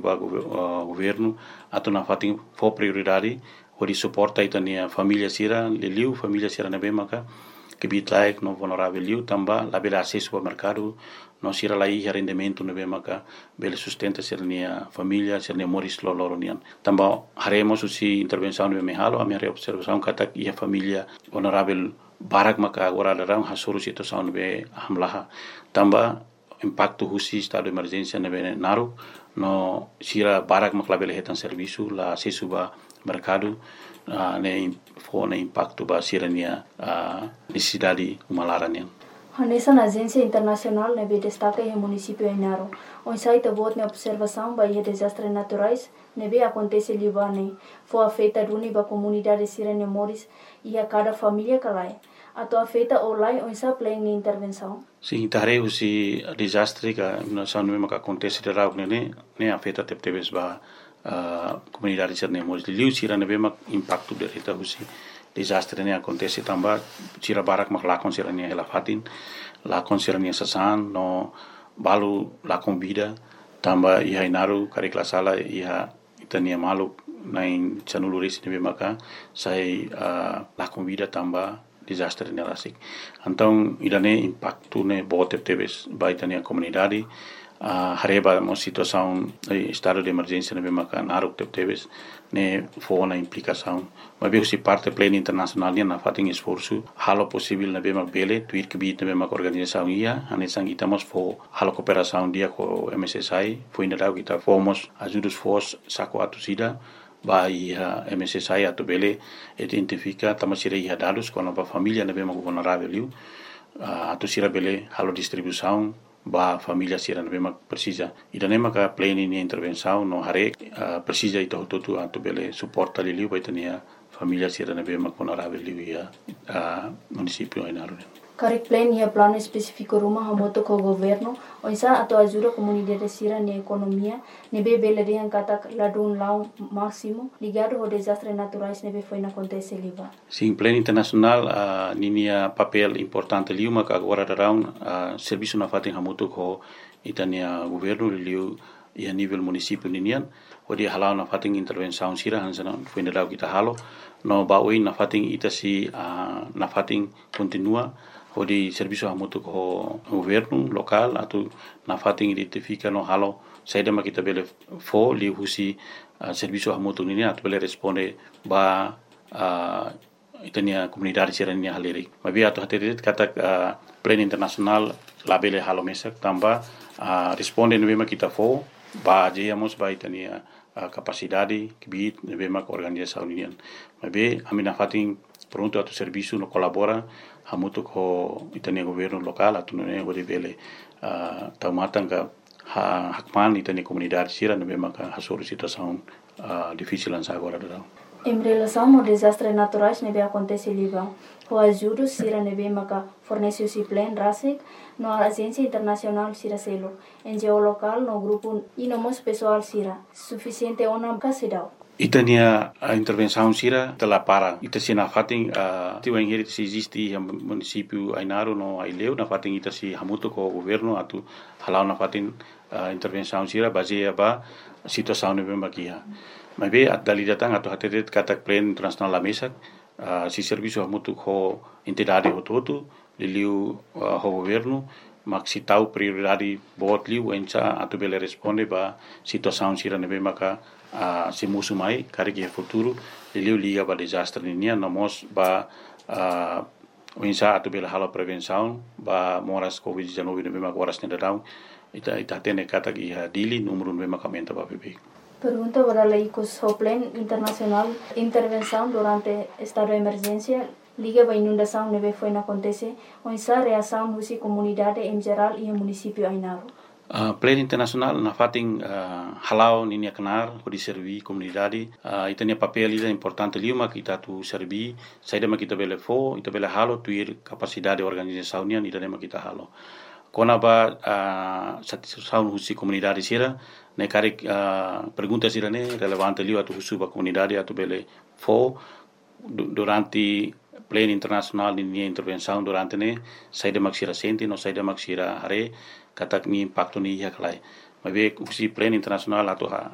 ba governo atau na fating for prioridade ori suporta itania família sira liliu família sira na maka kibit laik no vulnerável liu tamba labela acesso ao mercado no sira lai rendimento no maka bele sustenta sernia família sernia moris loloronian tamba haremos usi intervenção no mehalo a minha observação kata ia família vulnerável barak maka agora darang hasuru situação be hamlaha tamba impacto husi estado de emergência na naru no sira barak maklabele hetan serviço la acesso ba mercado ne impacto ba sirania necessidade umalaranian. Nessa agência internacional ne destaca o município Ainaro. On site vote na observação ba desastres naturais ne acontece libane. Foi afeta duni ba comunidade sirene moris e a cada família calai. Atau afeta olai on sa playing ni intervenção. Sim, tare usi desastre ka na sanu mesmo que acontece de rau ne afeta teptebes ba comunidade sirene moris liu sira ne bema impacto de reta usi desastre ne acontece tamba sira barak mak lakon sira ne helafatin lakon sira ne sasan no balu lakon vida tamba iha inaru karikla sala iha itania malu nain chanuluris ne bema ka sai lakon vida tamba desastre ne rasik então irane impacto ne bote tebes baitania comunidade hareba uma situação estado de emergência ne bema ka naruk tebes ne fona implicação mas bem se parte pleno internacional na fating esforço halo possível na bema bele tuir que bit na bema organização ia anesang itamos fo halo cooperação dia com MSSI foi ainda kita fomos ajudos fos saco atusida ba ia MSSI atu bele identifica tamasira ia dados com a família na bema vulnerável liu atu sira bele halo distribuição ba família sira na bema precisa ida nema ka pleno ni intervenção no hare precisa ito tutu atu bele suporta liu ba itania família sira na bema vulnerável liu ia município Ainaro. Karik plan ia plano específico rumah hamoto ko governo oisa atau ajuda comunidade sira ni economia nebe bele riang kata ladun lau máximo ligado ao desastres naturais nebe foi na acontece liba. Sim, plano internacional ninia papel importante liu maka agora darão serviço na fating hamoto ko itania governo liu ia nível município ninian odi halau na fating intervenção sira hansana foi na kita halo no baoi na fating itasi na fating continua odi serviço hamoto ko governo local atau na fating identifica no halo saida makita bele fo li husi serviço hamoto ninian atau bele responde ba itania comunidade sirania haleri mabi atau haterit kata plan internasional labele halo mesak tamba responde no bema kita fo ba jeyamos ba itania capacidade kibit no bema organização union mabi amina fating pronto atau serviço no colabora hamuto ko itania governo local atau no ne bele taumatan ka hakman itania comunidade sira no bema ka hasuru situação difícil ansa agora dado. Em relação ao desastres naturais nebe acontece liba o ajuda sira nebe maka fornece o plan rasik no agência internacional sira selo NGO local no grupo e no mos pessoal sira suficiente ona kasidau. Itania a intervenção sira telah para ita sina fating tiwa ingeri se existe município Ainaro no Aileu na fating ita si hamuto ko governo atau halau na fating intervenção sira baseia ba situação nebe makia mabe dali datang atau hatetet kata plan internasional la mesa si serviço hamuto ko entidade hototo liliu ho governo maksi tau prioridade bot liu enca atau bele responde ba situação sira nebe maka se musu mai kariki futuro liliu liga ba desastre ninia nomos ba enca atau bele halo prevenção ba moras covid-19 nebe maka horas nedau ita tene kata ki dili número nebe maka menta ba bebê. Pergunta para la ICOS Plan Internacional intervenção durante estado de emergência liga ba inundação nebe foi na acontece onsa reação husi comunidade em geral e município Ainaro. Plan internasional na fating halau ninia kenar di servi comunidade itania papel ida importante liuma kita tu servi saida ma kita bele fo ita bele halo tuir capacidade organização nia ida ma kita halo kona ba satisfação husi comunidade sira ne karik pergunta sira ne relevante liu atu husu ba comunidade atu bele fo durante plan internasional ninia intervenção durante ne saida maksira senti no saida maksira hare katak ni impacto ni ya kalai mabe husi plan internasional atu